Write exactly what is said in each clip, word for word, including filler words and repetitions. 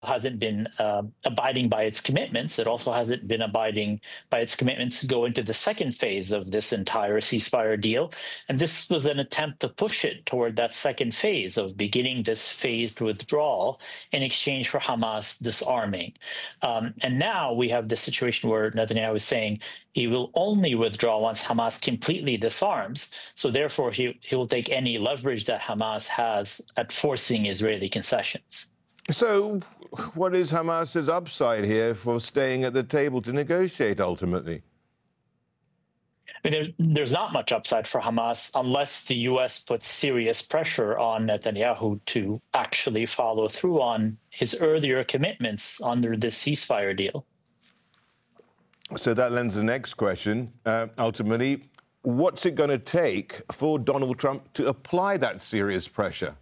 hasn't been uh, abiding by its commitments. It also hasn't been abiding by its commitments to go into the second phase of this entire ceasefire deal. And this was an attempt to push it toward that second phase of beginning this phased withdrawal in exchange for Hamas disarming. Um, and now we have this situation where Netanyahu is saying he will only withdraw once Hamas completely disarms. So therefore, he, he will take any leverage that Hamas has at forcing Israeli concessions. So what is Hamas's upside here for staying at the table to negotiate ultimately? I mean, there, there's not much upside for Hamas unless the U S puts serious pressure on Netanyahu to actually follow through on his earlier commitments under this ceasefire deal. So that lends the next question. Uh, ultimately, what's it going to take for Donald Trump to apply that serious pressure?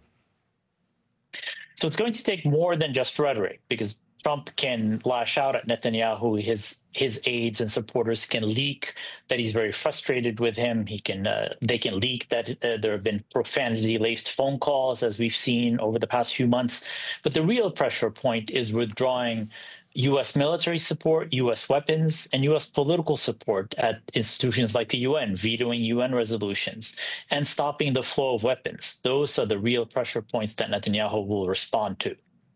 So it's going to take more than just rhetoric, because Trump can lash out at Netanyahu. His his aides and supporters can leak that he's very frustrated with him. He can uh, they can leak that uh, there have been profanity-laced phone calls, as we've seen over the past few months. But the real pressure point is withdrawing U S military support, U S weapons, and U S political support at institutions like the U N, vetoing U N resolutions, and stopping the flow of weapons. Those are the real pressure points that Netanyahu will respond to.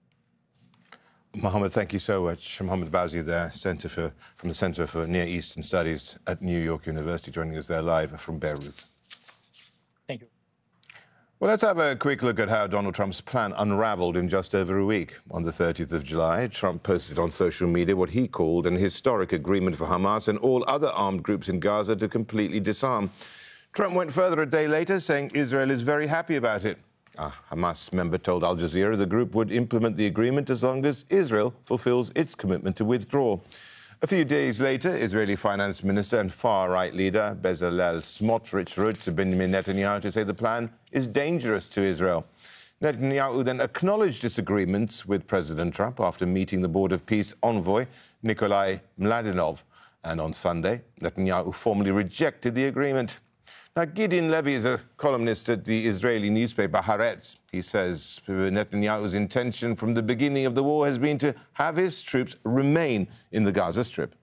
Mohammed, thank you so much. Mohammed Bouazizi there, Center for, from the Center for Near Eastern Studies at New York University, joining us there live from Beirut. Thank you. Well, let's have a quick look at how Donald Trump's plan unraveled in just over a week. On the thirtieth of July, Trump posted on social media what he called an historic agreement for Hamas and all other armed groups in Gaza to completely disarm. Trump went further a day later, saying Israel is very happy about it. A Hamas member told Al Jazeera the group would implement the agreement as long as Israel fulfills its commitment to withdraw. A few days later, Israeli finance minister and far-right leader Bezalel Smotrich wrote to Benjamin Netanyahu to say the plan is dangerous to Israel. Netanyahu then acknowledged disagreements with President Trump after meeting the Board of Peace envoy Nikolai Mladenov. And on Sunday, Netanyahu formally rejected the agreement. Now, Gideon Levy is a columnist at the Israeli newspaper Haaretz. He says Netanyahu's intention from the beginning of the war has been to have his troops remain in the Gaza Strip.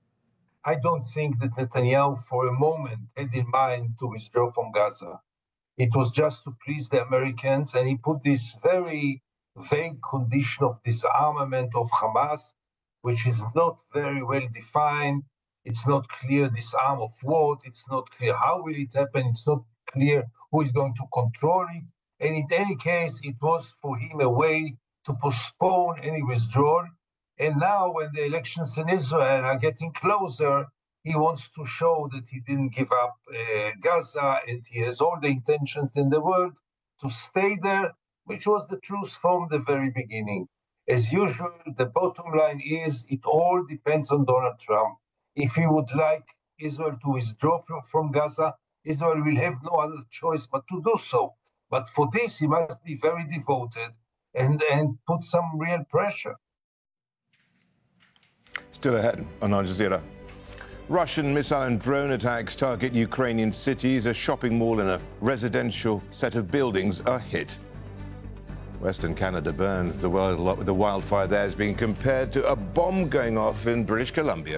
I don't think that Netanyahu for a moment had in mind to withdraw from Gaza. It was just to please the Americans, and he put this very vague condition of disarmament of Hamas, which is not very well defined. It's not clear disarm of what, it's not clear how will it happen, it's not clear who is going to control it. And in any case, it was for him a way to postpone any withdrawal. And now when the elections in Israel are getting closer, he wants to show that he didn't give up uh, Gaza, and he has all the intentions in the world to stay there, which was the truth from the very beginning. As usual, the bottom line is it all depends on Donald Trump. If he would like Israel to withdraw from, from Gaza, Israel will have no other choice but to do so. But for this, he must be very devoted and, and put some real pressure. Still ahead on Al Jazeera. Russian missile and drone attacks target Ukrainian cities. A shopping mall and a residential set of buildings are hit. Western Canada burns. The, wild, the wildfire there is being compared to a bomb going off in British Columbia.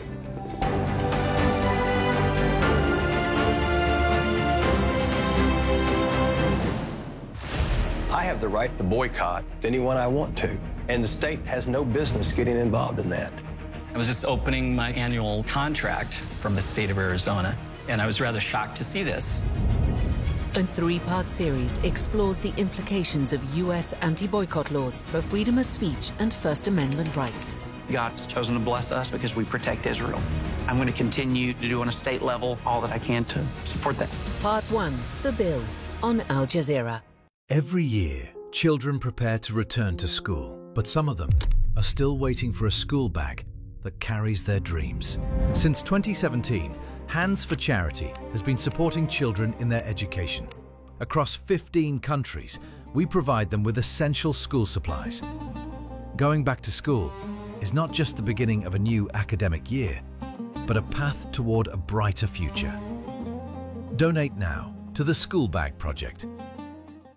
I have the right to boycott anyone I want to, and the state has no business getting involved in that. I was just opening my annual contract from the state of Arizona, and I was rather shocked to see this. A three-part series explores the implications of U S anti-boycott laws for freedom of speech and First Amendment rights. God's chosen to bless us because we protect Israel. I'm going to continue to do on a state level all that I can to support that. Part one, The Bill, on Al Jazeera. Every year, children prepare to return to school, but some of them are still waiting for a school bag that carries their dreams. Since twenty seventeen, Hands for Charity has been supporting children in their education. Across fifteen countries, we provide them with essential school supplies. Going back to school is not just the beginning of a new academic year, but a path toward a brighter future. Donate now to the School Bag Project